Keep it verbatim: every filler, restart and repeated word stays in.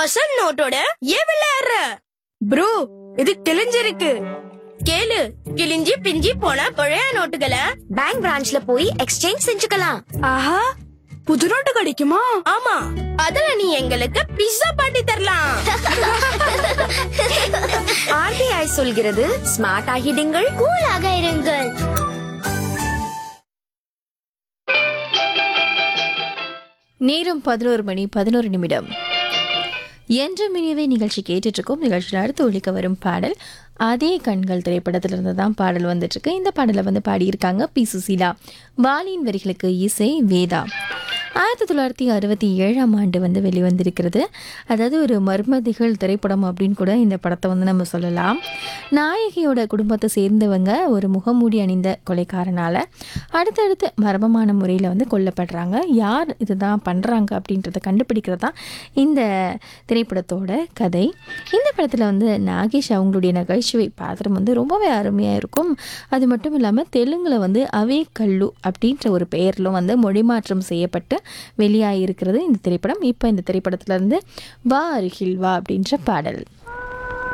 அசல் நோட்டோட ஏன் விளையாடுற? ப்ரோ இது கிழிஞ்சிருக்கு. கேளு, கிழிஞ்சி பிஞ்சி போன பழைய நோட்டுகளை பேங்க் பிரான்ச்ல போய் எக்ஸ்சேஞ்ச் செஞ்சுக்கலாம். ஆஹா, புது நோட்டு கிடைக்குமா? ஆமா, அதுல நீ எங்களுக்கு பிஸ்ஸா பாட்டி தரலாம். ஆர்பிஐ சொல்கிறது ஸ்மார்ட் ஆகிடுங்கள், கூலாக இருங்கள். நேரம் பதினோரு மணி பதினோரு நிமிடம். என்று மினியவே நிகழ்ச்சி கேட்டுட்டு இருக்கோம். நிகழ்ச்சியில் அடுத்து ஒழிக்க வரும் பாடல் அதே கண்கள் திரைப்படத்திலிருந்து தான் பாடல் வந்துட்டு இருக்கு. இந்த பாடலை வந்து பாடியிருக்காங்க பி சுசீலா. வாலியின் வரிகளுக்கு இசை வேதா. ஆயிரத்தி தொள்ளாயிரத்தி அறுபத்தி ஏழாம் ஆண்டு வந்து வெளிவந்திருக்கிறது. அதாவது ஒரு மர்மதிகள் திரைப்படம் அப்படின்னு கூட இந்த படத்தை வந்து நம்ம சொல்லலாம். நாயகியோட குடும்பத்தை சேர்ந்தவங்க ஒரு முகமூடி அணிந்த கொலைக்காரனால் அடுத்தடுத்து மர்மமான முறையில் வந்து கொல்லப்படுறாங்க. யார் இதுதான் பண்ணுறாங்க அப்படின்றத கண்டுபிடிக்கிறது தான் இந்த திரைப்படத்தோட கதை. இந்த படத்தில் வந்து நாகேஷ் அவங்களுடைய நகைச்சுவை பாத்திரம் வந்து ரொம்பவே அருமையாக இருக்கும். அது மட்டும் இல்லாமல் தெலுங்கில் வந்து அவே கல்லு அப்படின்ற ஒரு பெயரிலும் வந்து மொழிமாற்றம் செய்யப்பட்டு வெளியாகிருக்கிறது இந்த திரைப்படம். இப்போ இந்த திரைப்படத்துல இருந்து வா அருகில் வா அப்படின்ற பாடல்.